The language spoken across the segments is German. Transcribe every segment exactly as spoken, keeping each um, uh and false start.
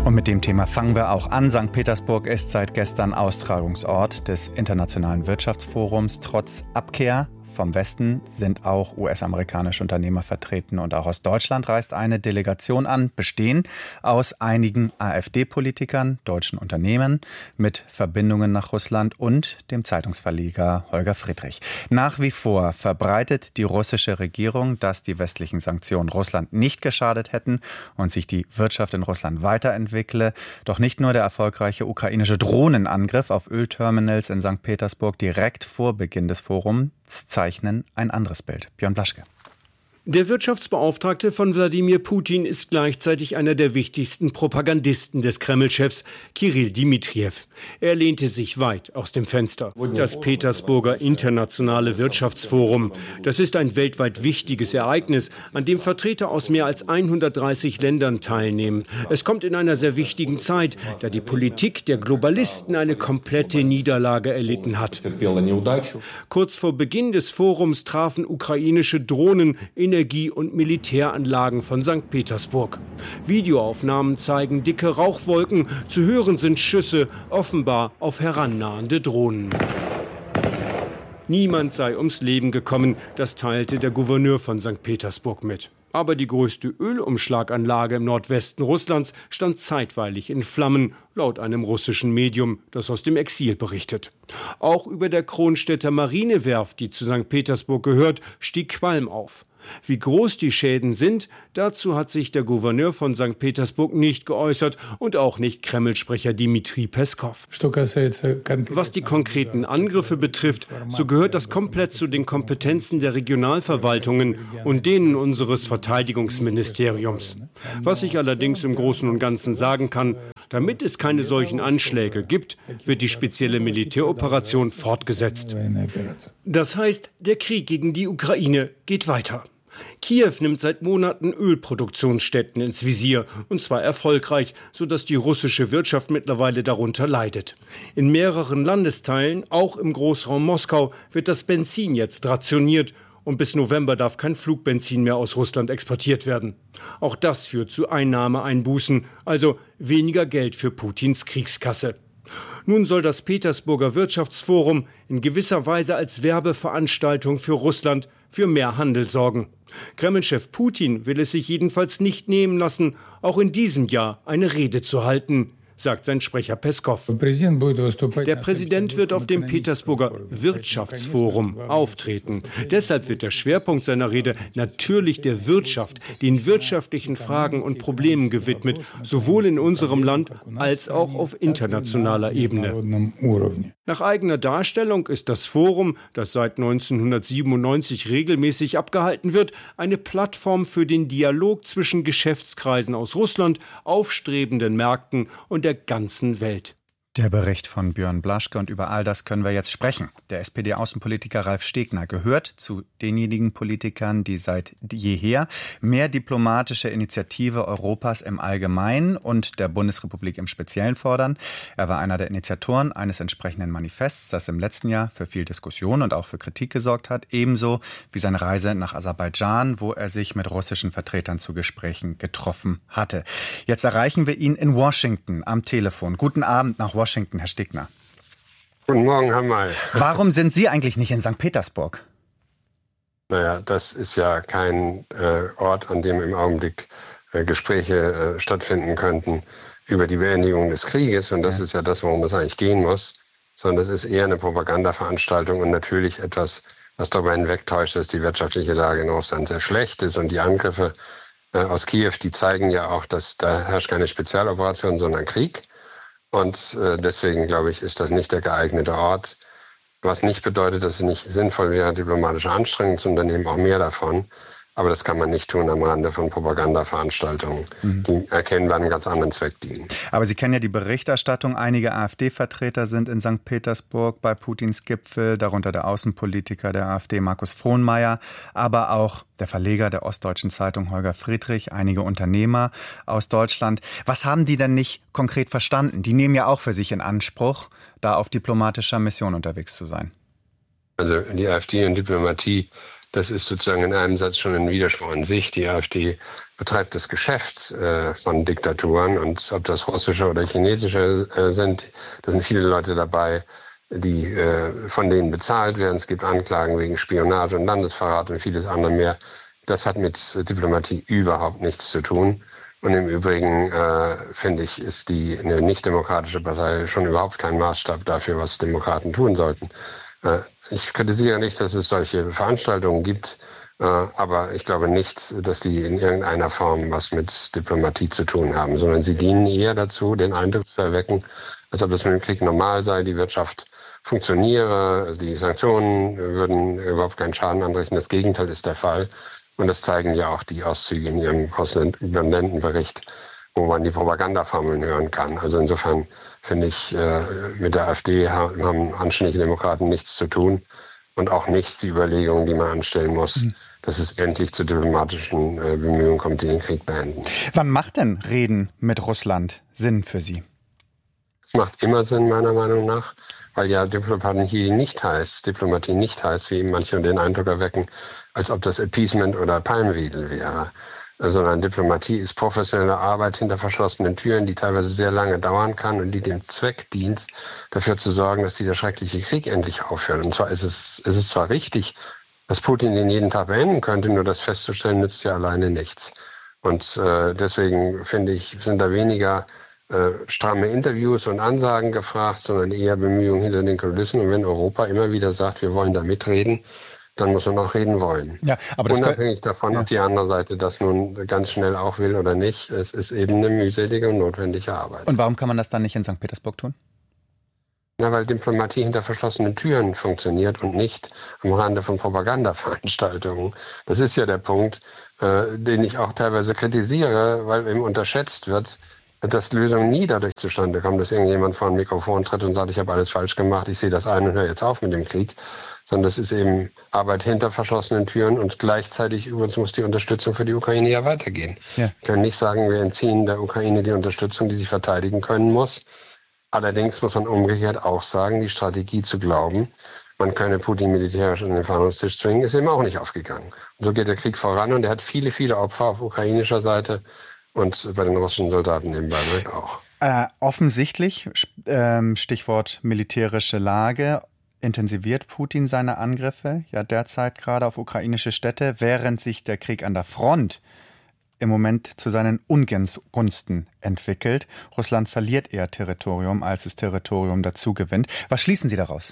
Und mit dem Thema fangen wir auch an. Sankt Petersburg ist seit gestern Austragungsort des Internationalen Wirtschaftsforums. Trotz Abkehr vom Westen sind auch U S-amerikanische Unternehmer vertreten und auch aus Deutschland reist eine Delegation an, bestehend aus einigen AfD-Politikern, deutschen Unternehmen mit Verbindungen nach Russland und dem Zeitungsverleger Holger Friedrich. Nach wie vor verbreitet die russische Regierung, dass die westlichen Sanktionen Russland nicht geschadet hätten und sich die Wirtschaft in Russland weiterentwickle. Doch nicht nur der erfolgreiche ukrainische Drohnenangriff auf Ölterminals in Sankt Petersburg direkt vor Beginn des Forums zeichnen ein anderes Bild. Björn Blaschke. Der Wirtschaftsbeauftragte von Wladimir Putin ist gleichzeitig einer der wichtigsten Propagandisten des Kreml-Chefs, Kirill Dmitrijew. Er lehnte sich weit aus dem Fenster. Das Petersburger Internationale Wirtschaftsforum, das ist ein weltweit wichtiges Ereignis, an dem Vertreter aus mehr als hundertdreißig Ländern teilnehmen. Es kommt in einer sehr wichtigen Zeit, da die Politik der Globalisten eine komplette Niederlage erlitten hat. Kurz vor Beginn des Forums trafen ukrainische Drohnen in Energie- und Militäranlagen von Sankt Petersburg. Videoaufnahmen zeigen dicke Rauchwolken, zu hören sind Schüsse, offenbar auf herannahende Drohnen. Niemand sei ums Leben gekommen, das teilte der Gouverneur von Sankt Petersburg mit. Aber die größte Ölumschlaganlage im Nordwesten Russlands stand zeitweilig in Flammen, laut einem russischen Medium, das aus dem Exil berichtet. Auch über der Kronstädter Marinewerft, die zu Sankt Petersburg gehört, stieg Qualm auf. Wie groß die Schäden sind, dazu hat sich der Gouverneur von Sankt Petersburg nicht geäußert und auch nicht Kreml-Sprecher Dmitri Peskov. Was die konkreten Angriffe betrifft, so gehört das komplett zu den Kompetenzen der Regionalverwaltungen und denen unseres Verteidigungsministeriums. Was ich allerdings im Großen und Ganzen sagen kann, damit es keine solchen Anschläge gibt, wird die spezielle Militäroperation fortgesetzt. Das heißt, der Krieg gegen die Ukraine geht weiter. Kiew nimmt seit Monaten Ölproduktionsstätten ins Visier, und zwar erfolgreich, sodass die russische Wirtschaft mittlerweile darunter leidet. In mehreren Landesteilen, auch im Großraum Moskau, wird das Benzin jetzt rationiert und bis November darf kein Flugbenzin mehr aus Russland exportiert werden. Auch das führt zu Einnahmeeinbußen, also weniger Geld für Putins Kriegskasse. Nun soll das Petersburger Wirtschaftsforum in gewisser Weise als Werbeveranstaltung für Russland für mehr Handel sorgen. Kreml-Chef Putin will es sich jedenfalls nicht nehmen lassen, auch in diesem Jahr eine Rede zu halten, sagt sein Sprecher Peskov. Der Präsident wird auf dem Petersburger Wirtschaftsforum auftreten. Deshalb wird der Schwerpunkt seiner Rede natürlich der Wirtschaft, den wirtschaftlichen Fragen und Problemen gewidmet, sowohl in unserem Land als auch auf internationaler Ebene. Nach eigener Darstellung ist das Forum, das seit neunzehnhundertsiebenundneunzig regelmäßig abgehalten wird, eine Plattform für den Dialog zwischen Geschäftskreisen aus Russland, aufstrebenden Märkten und der ganzen Welt. Der Bericht von Björn Blaschke, und über all das können wir jetzt sprechen. Der S P D-Außenpolitiker Ralf Stegner gehört zu denjenigen Politikern, die seit jeher mehr diplomatische Initiative Europas im Allgemeinen und der Bundesrepublik im Speziellen fordern. Er war einer der Initiatoren eines entsprechenden Manifests, das im letzten Jahr für viel Diskussion und auch für Kritik gesorgt hat, ebenso wie seine Reise nach Aserbaidschan, wo er sich mit russischen Vertretern zu Gesprächen getroffen hatte. Jetzt erreichen wir ihn in Washington am Telefon. Guten Abend nach Washington. Washington, Herr Stegner. Guten Morgen, Herr May. Warum sind Sie eigentlich nicht in Sankt Petersburg? Naja, das ist ja kein äh, Ort, an dem im Augenblick äh, Gespräche äh, stattfinden könnten über die Beendigung des Krieges. Und das ja. ist ja das, worum es eigentlich gehen muss. Sondern es ist eher eine Propagandaveranstaltung und natürlich etwas, was darüber hinwegtäuscht, dass die wirtschaftliche Lage in Russland sehr schlecht ist. Und die Angriffe äh, aus Kiew, die zeigen ja auch, dass da herrscht keine Spezialoperation, sondern Krieg. Und äh, deswegen, glaube ich, ist das nicht der geeignete Ort. Was nicht bedeutet, dass es nicht sinnvoll wäre, diplomatische Anstrengungen zu unternehmen, auch mehr davon. Aber das kann man nicht tun am Rande von Propagandaveranstaltungen, mhm. die erkennbar einem ganz anderen Zweck dienen. Aber Sie kennen ja die Berichterstattung. Einige AfD-Vertreter sind in Sankt Petersburg bei Putins Gipfel, darunter der Außenpolitiker der AfD Markus Frohnmayer, aber auch der Verleger der Ostdeutschen Zeitung Holger Friedrich, einige Unternehmer aus Deutschland. Was haben die denn nicht konkret verstanden? Die nehmen ja auch für sich in Anspruch, da auf diplomatischer Mission unterwegs zu sein. Also die AfD und Diplomatie Das ist sozusagen in einem Satz schon ein Widerspruch in sich. Die AfD betreibt das Geschäft äh, von Diktaturen, und ob das russische oder chinesische äh, sind, da sind viele Leute dabei, die äh, von denen bezahlt werden. Es gibt Anklagen wegen Spionage und Landesverrat und vieles andere mehr. Das hat mit Diplomatie überhaupt nichts zu tun. Und im Übrigen, äh, finde ich, ist die eine nicht-demokratische Partei schon überhaupt kein Maßstab dafür, was Demokraten tun sollten. Äh, ich kritisiere nicht, dass es solche Veranstaltungen gibt, äh, aber ich glaube nicht, dass die in irgendeiner Form was mit Diplomatie zu tun haben, sondern sie dienen eher dazu, den Eindruck zu erwecken, als ob das mit dem Krieg normal sei, die Wirtschaft funktioniere, die Sanktionen würden überhaupt keinen Schaden anrichten. Das Gegenteil ist der Fall. Und das zeigen ja auch die Auszüge in ihrem Korrespondentenbericht, wo man die Propagandaformeln hören kann. Also insofern finde ich, äh, mit der AfD haben anständige Demokraten nichts zu tun und auch nicht die Überlegungen, die man anstellen muss, mhm. dass es endlich zu diplomatischen äh, Bemühungen kommt, die den Krieg beenden. Wann macht denn Reden mit Russland Sinn für Sie? Es macht immer Sinn, meiner Meinung nach, weil ja Diplomatie nicht heißt, Diplomatie nicht heißt, wie manche den Eindruck erwecken, als ob das Appeasement oder Palmwedel wäre. Sondern Diplomatie ist professionelle Arbeit hinter verschlossenen Türen, die teilweise sehr lange dauern kann und die dem Zweck dient, dafür zu sorgen, dass dieser schreckliche Krieg endlich aufhört. Und zwar ist es, ist es zwar richtig, dass Putin den jeden Tag beenden könnte, nur das festzustellen nützt ja alleine nichts. Und äh, deswegen finde ich, sind da weniger äh, stramme Interviews und Ansagen gefragt, sondern eher Bemühungen hinter den Kulissen. Und wenn Europa immer wieder sagt, wir wollen da mitreden, dann muss man auch reden wollen. Ja, aber das Unabhängig davon, ja. ob die andere Seite das nun ganz schnell auch will oder nicht, es ist eben eine mühselige und notwendige Arbeit. Und warum kann man das dann nicht in Sankt Petersburg tun? Na, weil Diplomatie hinter verschlossenen Türen funktioniert und nicht am Rande von Propagandaveranstaltungen. Das ist ja der Punkt, äh, den ich auch teilweise kritisiere, weil eben unterschätzt wird, dass Lösungen nie dadurch zustande kommen, dass irgendjemand vor ein Mikrofon tritt und sagt, ich habe alles falsch gemacht, ich sehe das ein und höre jetzt auf mit dem Krieg. Sondern das ist eben Arbeit hinter verschlossenen Türen, und gleichzeitig übrigens muss die Unterstützung für die Ukraine ja weitergehen. Ja. Wir können nicht sagen, wir entziehen der Ukraine die Unterstützung, die sie verteidigen können muss. Allerdings muss man umgekehrt auch sagen, die Strategie zu glauben, man könne Putin militärisch an den Verhandlungstisch zwingen, ist eben auch nicht aufgegangen. Und so geht der Krieg voran, und er hat viele, viele Opfer auf ukrainischer Seite und bei den russischen Soldaten nebenbei auch. Äh, offensichtlich, Stichwort militärische Lage, intensiviert Putin seine Angriffe ja derzeit gerade auf ukrainische Städte, während sich der Krieg an der Front im Moment zu seinen Ungunsten entwickelt. Russland verliert eher Territorium, als es Territorium dazu gewinnt. Was schließen Sie daraus?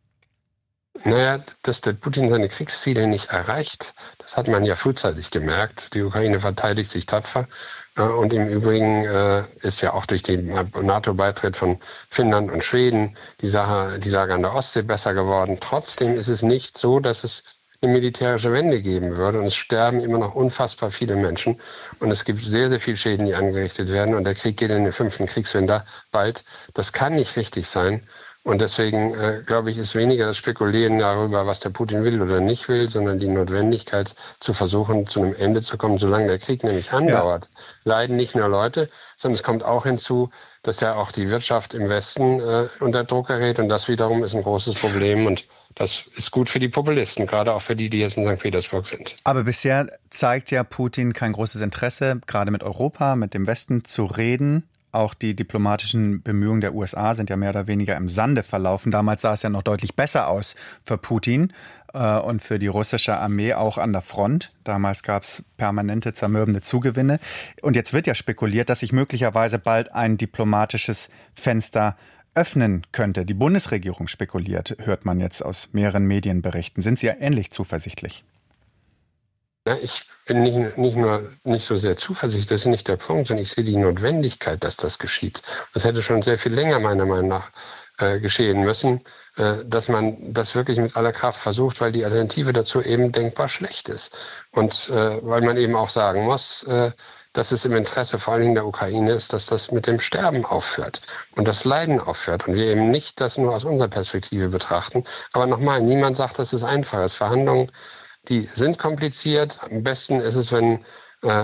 Naja, dass der Putin seine Kriegsziele nicht erreicht, das hat man ja frühzeitig gemerkt. Die Ukraine verteidigt sich tapfer. Und im Übrigen äh, ist ja auch durch den NATO-Beitritt von Finnland und Schweden die Sache, die Lage an der Ostsee besser geworden. Trotzdem ist es nicht so, dass es eine militärische Wende geben würde. Und es sterben immer noch unfassbar viele Menschen. Und es gibt sehr, sehr viele Schäden, die angerichtet werden. Und der Krieg geht in den fünften Kriegswinter bald. Das kann nicht richtig sein. Und deswegen, äh, glaube ich, ist weniger das Spekulieren darüber, was der Putin will oder nicht will, sondern die Notwendigkeit zu versuchen, zu einem Ende zu kommen. Solange der Krieg nämlich andauert, ja. leiden nicht nur Leute, sondern es kommt auch hinzu, dass ja auch die Wirtschaft im Westen äh, unter Druck gerät. Und das wiederum ist ein großes Problem. Und das ist gut für die Populisten, gerade auch für die, die jetzt in Sankt Petersburg sind. Aber bisher zeigt ja Putin kein großes Interesse, gerade mit Europa, mit dem Westen zu reden. Auch die diplomatischen Bemühungen der U S A sind ja mehr oder weniger im Sande verlaufen. Damals sah es ja noch deutlich besser aus für Putin äh, und für die russische Armee auch an der Front. Damals gab es permanente zermürbende Zugewinne. Und jetzt wird ja spekuliert, dass sich möglicherweise bald ein diplomatisches Fenster öffnen könnte. Die Bundesregierung spekuliert, hört man jetzt aus mehreren Medienberichten. Sind Sie ja ähnlich zuversichtlich? Ja, ich bin nicht, nicht nur nicht so sehr zuversichtlich, das ist nicht der Punkt, sondern ich sehe die Notwendigkeit, dass das geschieht. Das hätte schon sehr viel länger meiner Meinung nach äh, geschehen müssen, äh, dass man das wirklich mit aller Kraft versucht, weil die Alternative dazu eben denkbar schlecht ist. Und äh, weil man eben auch sagen muss, äh, dass es im Interesse vor allen Dingen der Ukraine ist, dass das mit dem Sterben aufhört und das Leiden aufhört und wir eben nicht das nur aus unserer Perspektive betrachten. Aber nochmal, niemand sagt, dass es einfach ist. Verhandlungen, die sind kompliziert. Am besten ist es, wenn äh,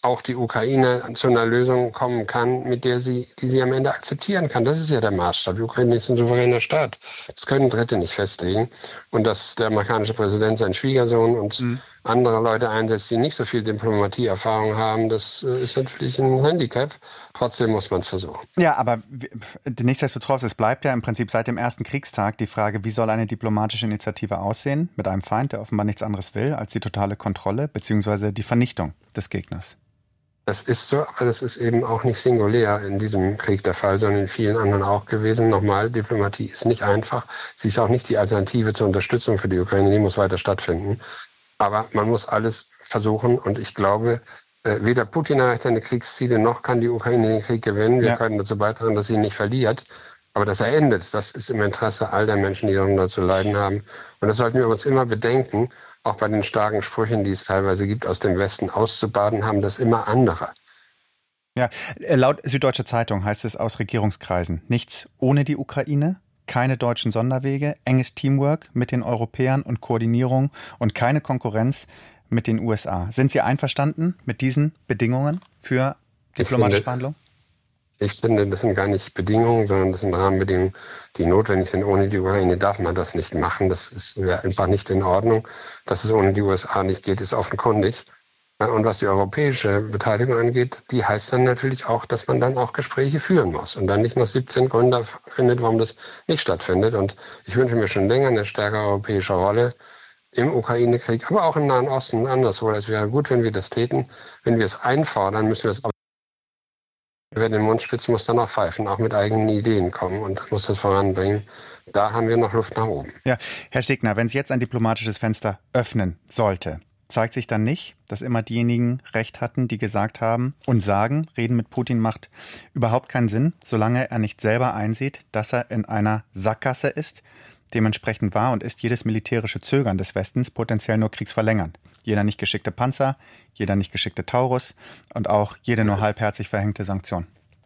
auch die Ukraine zu einer Lösung kommen kann, mit der sie, die sie am Ende akzeptieren kann. Das ist ja der Maßstab. Die Ukraine ist ein souveräner Staat. Das können Dritte nicht festlegen. Und dass der amerikanische Präsident seinen Schwiegersohn und mhm. andere Leute einsetzt, die nicht so viel Diplomatieerfahrung haben, das ist natürlich ein Handicap. Trotzdem muss man es versuchen. Ja, aber nichtsdestotrotz, es bleibt ja im Prinzip seit dem ersten Kriegstag die Frage, wie soll eine diplomatische Initiative aussehen mit einem Feind, der offenbar nichts anderes will als die totale Kontrolle bzw. die Vernichtung des Gegners. Das ist so, aber das ist eben auch nicht singulär in diesem Krieg der Fall, sondern in vielen anderen auch gewesen. Nochmal, Diplomatie ist nicht einfach. Sie ist auch nicht die Alternative zur Unterstützung für die Ukraine. Die muss weiter stattfinden. Aber man muss alles versuchen. Und ich glaube, weder Putin erreicht seine Kriegsziele, noch kann die Ukraine den Krieg gewinnen. Wir ja. können dazu beitragen, dass sie ihn nicht verliert. Aber dass er endet, das ist im Interesse all der Menschen, die darunter zu leiden haben. Und das sollten wir uns immer bedenken. Auch bei den starken Sprüchen, die es teilweise gibt, aus dem Westen auszubaden, haben das immer andere. Ja, laut Süddeutsche Zeitung heißt es aus Regierungskreisen, nichts ohne die Ukraine, keine deutschen Sonderwege, enges Teamwork mit den Europäern und Koordinierung und keine Konkurrenz mit den U S A. Sind Sie einverstanden mit diesen Bedingungen für diplomatische Verhandlungen? Ich finde, das sind gar nicht Bedingungen, sondern das sind Rahmenbedingungen, die notwendig sind. Ohne die Ukraine darf man das nicht machen. Das ist einfach nicht in Ordnung. Dass es ohne die U S A nicht geht, ist offenkundig. Und was die europäische Beteiligung angeht, die heißt dann natürlich auch, dass man dann auch Gespräche führen muss und dann nicht noch siebzehn Gründe findet, warum das nicht stattfindet. Und ich wünsche mir schon länger eine stärkere europäische Rolle im Ukraine-Krieg, aber auch im Nahen Osten und anderswo. Es wäre gut, wenn wir das täten. Wenn wir es einfordern, müssen wir es auch. Wer den Mund spitzt, muss dann auch pfeifen, auch mit eigenen Ideen kommen und muss das voranbringen. Da haben wir noch Luft nach oben. Ja, Herr Stegner, wenn es jetzt ein diplomatisches Fenster öffnen sollte, zeigt sich dann nicht, dass immer diejenigen Recht hatten, die gesagt haben und sagen, Reden mit Putin macht überhaupt keinen Sinn, solange er nicht selber einsieht, dass er in einer Sackgasse ist. Dementsprechend war und ist jedes militärische Zögern des Westens potenziell nur kriegsverlängernd. Jeder nicht geschickte Panzer, jeder nicht geschickte Taurus und auch jede nur halbherzig verhängte Sanktion.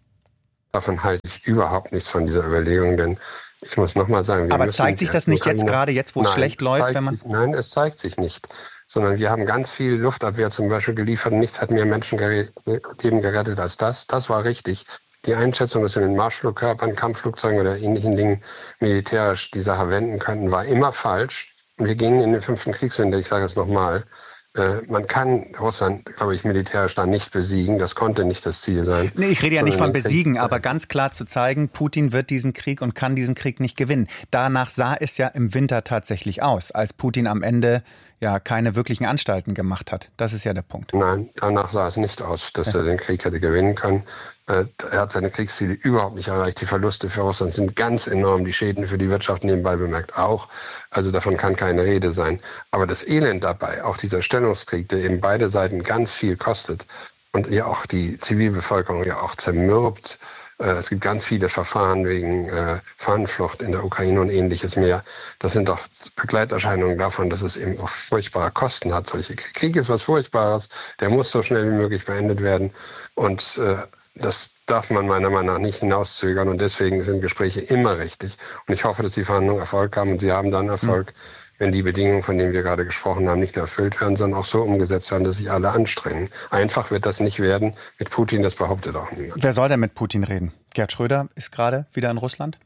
Davon halte ich überhaupt nichts von dieser Überlegung, denn ich muss nochmal sagen... Wir Aber zeigt sich das nicht jetzt gerade, jetzt wo es schlecht läuft? Wenn man sich, nein, es zeigt sich nicht. Sondern wir haben ganz viel Luftabwehr zum Beispiel geliefert. Nichts hat mehr Menschenleben gerettet als das. Das war richtig. Die Einschätzung, dass wir mit Marschflugkörpern, Kampfflugzeugen oder ähnlichen Dingen militärisch die Sache wenden könnten, war immer falsch. Und wir gingen in den fünften Kriegswende, ich sage es nochmal, äh, man kann Russland, glaube ich, militärisch da nicht besiegen. Das konnte nicht das Ziel sein. Nee, ich rede ja nicht von besiegen, aber ganz klar zu zeigen, Putin wird diesen Krieg und kann diesen Krieg nicht gewinnen. Danach sah es ja im Winter tatsächlich aus, als Putin am Ende ja keine wirklichen Anstalten gemacht hat. Das ist ja der Punkt. Nein, danach sah es nicht aus, dass ja. er den Krieg hätte gewinnen können. Er hat seine Kriegsziele überhaupt nicht erreicht. Die Verluste für Russland sind ganz enorm. Die Schäden für die Wirtschaft nebenbei bemerkt auch. Also davon kann keine Rede sein. Aber das Elend dabei, auch dieser Stellungskrieg, der eben beide Seiten ganz viel kostet und ja auch die Zivilbevölkerung ja auch zermürbt. Es gibt ganz viele Verfahren wegen äh, Fahnenflucht in der Ukraine und Ähnliches mehr. Das sind doch Begleiterscheinungen davon, dass es eben auch furchtbare Kosten hat. Solche Krieg ist was Furchtbares. Der muss so schnell wie möglich beendet werden. Und äh, das darf man meiner Meinung nach nicht hinauszögern. Und deswegen sind Gespräche immer richtig. Und ich hoffe, dass die Verhandlungen Erfolg haben. Und sie haben dann Erfolg, mhm. wenn die Bedingungen, von denen wir gerade gesprochen haben, nicht nur erfüllt werden, sondern auch so umgesetzt werden, dass sich alle anstrengen. Einfach wird das nicht werden mit Putin, das behauptet auch niemand. Wer soll denn mit Putin reden? Gerhard Schröder ist gerade wieder in Russland?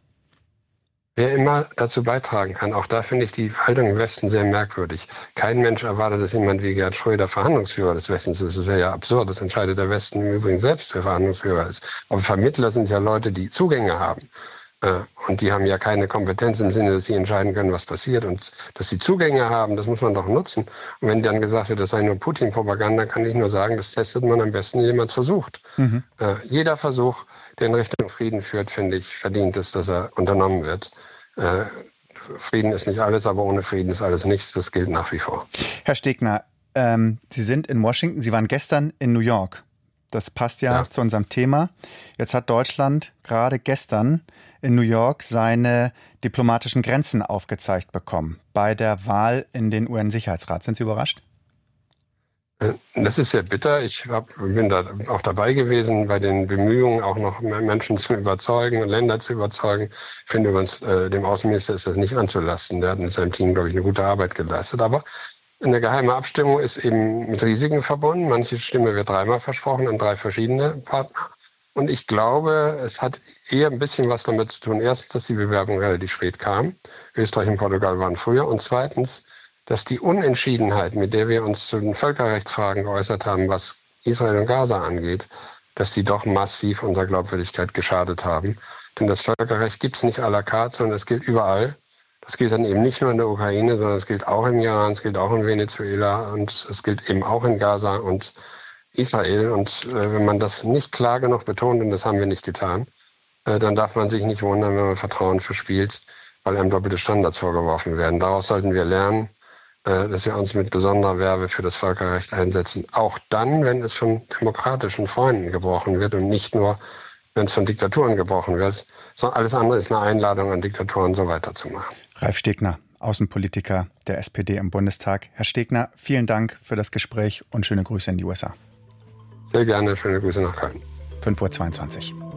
Wer immer dazu beitragen kann, auch da finde ich die Haltung im Westen sehr merkwürdig. Kein Mensch erwartet, dass jemand wie Gerhard Schröder Verhandlungsführer des Westens ist. Das wäre ja absurd, das entscheidet der Westen im Übrigen selbst, wer Verhandlungsführer ist. Aber Vermittler sind ja Leute, die Zugänge haben. Und die haben ja keine Kompetenz im Sinne, dass sie entscheiden können, was passiert. Und dass sie Zugänge haben, das muss man doch nutzen. Und wenn dann gesagt wird, das sei nur Putin-Propaganda, kann ich nur sagen, das testet man am besten, indem man es versucht. Mhm. Äh, jeder Versuch, der in Richtung Frieden führt, finde ich, verdient es, dass er unternommen wird. Äh, Frieden ist nicht alles, aber ohne Frieden ist alles nichts. Das gilt nach wie vor. Herr Stegner, ähm, Sie sind in Washington, Sie waren gestern in New York. Das passt ja, ja zu unserem Thema. Jetzt hat Deutschland gerade gestern in New York seine diplomatischen Grenzen aufgezeigt bekommen bei der Wahl in den U N-Sicherheitsrat. Sind Sie überrascht? Das ist sehr bitter. Ich hab, bin da auch dabei gewesen bei den Bemühungen, auch noch mehr Menschen zu überzeugen und Länder zu überzeugen. Ich finde übrigens, äh, dem Außenminister ist das nicht anzulasten. Der hat mit seinem Team, glaube ich, eine gute Arbeit geleistet. Aber Eine geheime Abstimmung ist eben mit Risiken verbunden. Manche Stimme wird dreimal versprochen an drei verschiedene Partner. Und ich glaube, es hat eher ein bisschen was damit zu tun. Erstens, dass die Bewerbung relativ spät kam. Österreich und Portugal waren früher. Und zweitens, dass die Unentschiedenheit, mit der wir uns zu den Völkerrechtsfragen geäußert haben, was Israel und Gaza angeht, dass die doch massiv unserer Glaubwürdigkeit geschadet haben. Denn das Völkerrecht gibt es nicht à la carte, sondern es gilt überall. Das gilt dann eben nicht nur in der Ukraine, sondern es gilt auch im Iran, es gilt auch in Venezuela und es gilt eben auch in Gaza und Israel. Und äh, wenn man das nicht klar genug betont, und das haben wir nicht getan, äh, dann darf man sich nicht wundern, wenn man Vertrauen verspielt, weil einem doppelte Standards vorgeworfen werden. Daraus sollten wir lernen, äh, dass wir uns mit besonderer Werbe für das Völkerrecht einsetzen. Auch dann, wenn es von demokratischen Freunden gebrochen wird und nicht nur, wenn es von Diktaturen gebrochen wird. So, alles andere ist eine Einladung an Diktaturen, so weiterzumachen. Ralf Stegner, Außenpolitiker der S P D im Bundestag. Herr Stegner, vielen Dank für das Gespräch und schöne Grüße in die U S A. Sehr gerne, schöne Grüße nach Köln. fünf Uhr zweiundzwanzig.